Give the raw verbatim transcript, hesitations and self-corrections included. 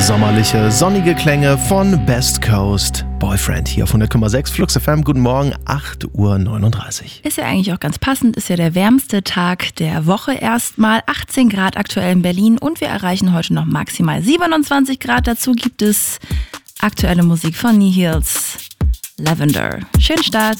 sommerliche, sonnige Klänge von Best Coast Boyfriend hier auf hundert Komma sechs Flux F M. Guten Morgen, acht Uhr neununddreißig. Ist ja eigentlich auch ganz passend, ist ja der wärmste Tag der Woche erstmal. achtzehn Grad aktuell in Berlin und wir erreichen heute noch maximal siebenundzwanzig Grad. Dazu gibt es aktuelle Musik von Nihils, Lavender. Schönen Start.